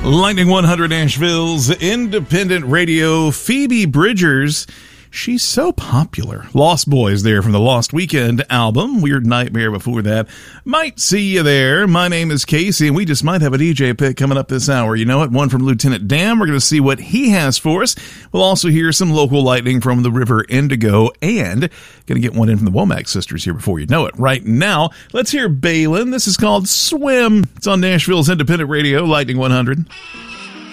Lightning 100 Nashville's independent radio, Phoebe Bridgers. She's so popular. Lost Boys there from the Lost Weekend album. Weird Nightmare before that. Might see you there. My name is Casey, and we just might have a DJ pick coming up this hour. You know it, one from Lieutenant Dan. We're going to see what he has for us. We'll also hear some local lightning from the River Indigo, and going to get one in from the Womack sisters here before you know it. Right now, let's hear Balin. This is called Swim. It's on Nashville's independent radio, Lightning 100.